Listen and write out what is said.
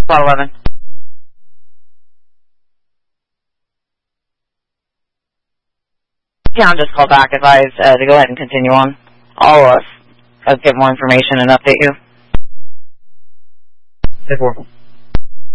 Spot 11. Yeah, I'll just call back, advise to go ahead and continue on. I'll get more information and update you. 10-4.